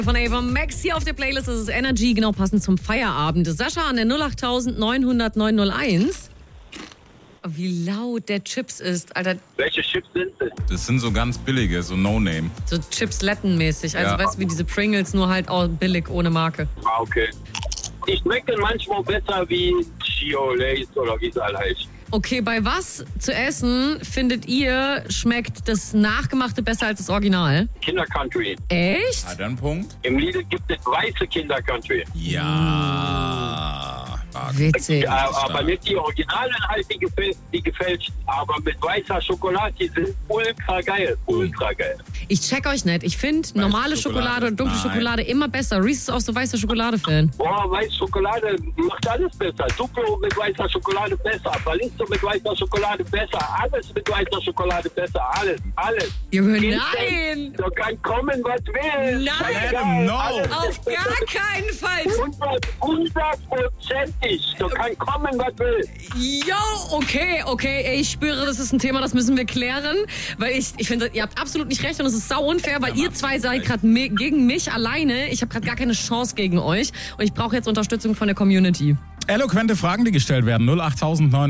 Von Ava Max hier auf der Playlist. Das ist Energy, genau passend zum Feierabend. Sascha an der 08900 901. Wie laut der Chips ist, Alter. Welche Chips sind das? Das sind so ganz billige, so No-Name. So Chips-Letten-mäßig. Also Ja. weißt du, wie diese Pringles, nur halt auch billig, ohne Marke. Ah, okay. Die schmecken manchmal besser wie Chio, Lays oder wie es alle heißt. Okay, bei was zu essen findet ihr, schmeckt das Nachgemachte besser als das Original? Kinder Country. Echt? Hat er einen Punkt? Im Lidl gibt es weiße Kinder Country. Ja. Witzig. Aber nicht die Originalen, halt die gefälscht. Aber mit weißer Schokolade, die sind ultra geil. Ultra geil. Ich check euch nicht. Ich finde normale Schokolade und dunkle nein. Schokolade immer besser. Reese ist auch so weißer Schokolade-Fan. Boah, weiße Schokolade macht alles besser. Duplo mit weißer Schokolade besser. Balisto mit weißer Schokolade besser. Alles mit weißer Schokolade besser. Alles. Junge, Kind, nein! Da kann kommen, was will. Nein! Scheißegal. No. Alles Auf ist gar besser. keinen Fall! 100%. Da kann kommen, was will. Jo, okay. Ich spüre, das ist ein Thema, das müssen wir klären. Weil ich finde, ihr habt absolut nicht recht und es ist sau unfair, weil ihr zwei seid gerade gegen mich alleine. Ich habe gerade gar keine Chance gegen euch und ich brauche jetzt Unterstützung von der Community. Eloquente Fragen, die gestellt werden. 08900